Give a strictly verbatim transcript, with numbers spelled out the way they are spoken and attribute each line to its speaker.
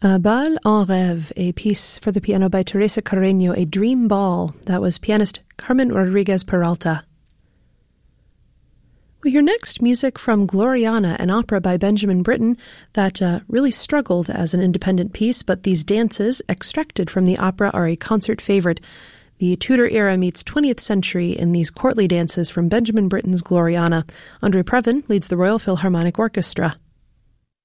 Speaker 1: A Bal en Rêve, a piece for the piano by Teresa Carreño, a dream ball. That was pianist Carmen Rodriguez Peralta. We hear next music from Gloriana, an opera by Benjamin Britten that uh, really struggled as an independent piece, but these dances extracted from the opera are a concert favorite. The Tudor era meets twentieth century in these courtly dances from Benjamin Britten's Gloriana. Andre Previn leads the Royal Philharmonic Orchestra.